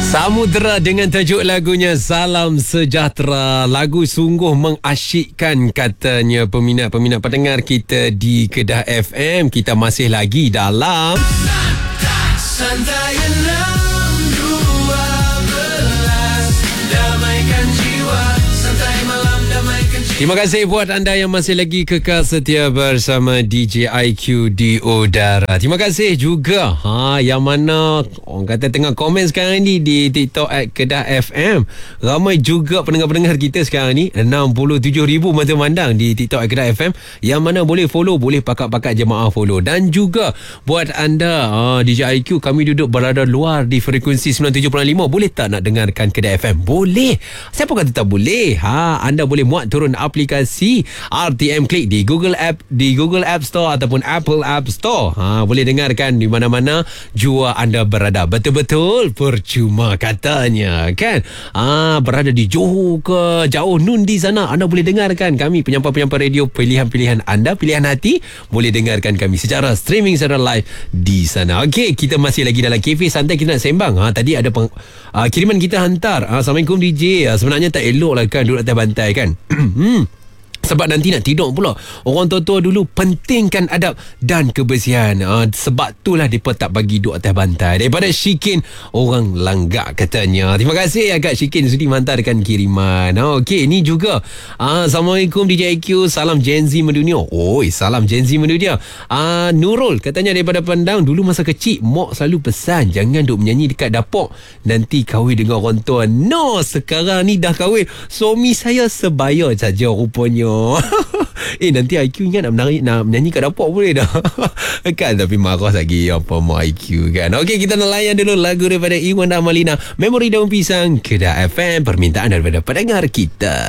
Samudra dengan tajuk lagunya Salam Sejahtera. Lagu sungguh mengasyikkan katanya peminat-peminat pendengar kita di Kedah FM. Kita masih lagi dalam Santai 612 damaikan jiwa. Santai malam damaikan jiwa. Terima kasih buat anda yang masih lagi kekal setia bersama DJ IQ di udara. Terima kasih juga yang mana orang kata tengah komen sekarang ni di TikTok @Kedah FM. Ramai juga pendengar-pendengar kita sekarang ni, 67,000 mata mandang di TikTok @Kedah FM, yang mana boleh follow, boleh pakat-pakat jemaah follow. Dan juga buat anda DJ IQ, kami duduk berada luar di frekuensi 97.5. Boleh tak nak dengarkan Kedah FM? Boleh. Siapa kata tak boleh? Anda boleh muat turun aplikasi RTM Click di Google App Store ataupun Apple App Store. Boleh dengarkan di mana-mana jua anda berada. Betul-betul percuma katanya, kan? Berada di Johor ke jauh nun di sana, anda boleh dengarkan kami, penyampai-penyampai radio pilihan-pilihan anda, pilihan hati. Boleh dengarkan kami secara streaming, secara live di sana. Okey, kita masih lagi dalam Cafe Santai, kita nak sembang. Tadi ada kiriman kita hantar. Assalamualaikum DJ. Sebenarnya tak elok lah kan duduk atas bantai kan. Sebab nanti nak tidur pula. Orang tua-tua dulu pentingkan adab dan kebersihan. Sebab itulah mereka tak bagi duduk atas bantai. Daripada Syikin, orang langgak katanya. Terima kasih Kak Syikin sudi menghantarkan kiriman. Okey, ni juga Assalamualaikum DJ IQ. Salam Gen Z mendunia. Oi, salam Gen Z mendunia. Nurul katanya daripada Pendang, dulu masa kecil mak selalu pesan jangan duk menyanyi dekat dapur, nanti kahwin dengan orang tua. No, sekarang ni dah kahwin, suami saya sebaya saja rupanya. Nanti IQ ingat nak menyanyi kat dapur boleh dah. Kan, tapi marah lagi apa mak IQ kan. Okey, kita nak layan dulu lagu daripada Iwan dan Malina, Memori Daun Pisang, Kedah FM, permintaan daripada pendengar kita.